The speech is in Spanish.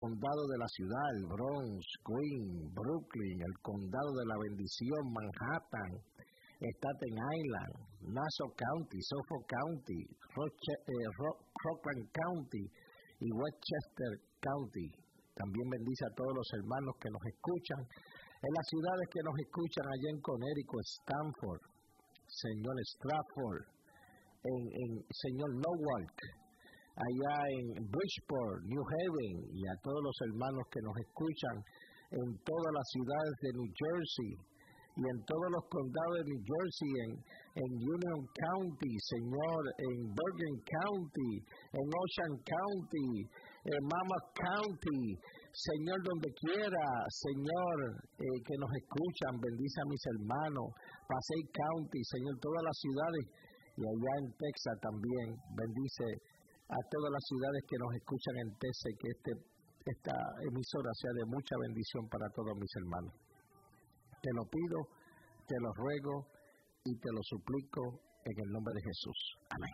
condado de la ciudad, el Bronx, Queens, Brooklyn, el condado de la bendición, Manhattan, Staten Island, Nassau County, Suffolk County, Rockland County y Westchester County. También bendice a todos los hermanos que nos escuchan en las ciudades que nos escuchan allá en Connecticut, Stanford, Señor Stratford, en Señor Norwalk, allá en Bridgeport, New Haven, y a todos los hermanos que nos escuchan en todas las ciudades de New Jersey y en todos los condados de New Jersey, en Union County, Señor, en Bergen County, en Ocean County, en Monmouth County, Señor, donde quiera, Señor, que nos escuchan, bendice a mis hermanos, Passaic County, Señor, todas las ciudades, y allá en Texas también, bendice a todas las ciudades que nos escuchan en Texas, que esta emisora sea de mucha bendición para todos mis hermanos. Te lo pido, te lo ruego y te lo suplico en el nombre de Jesús. Amén.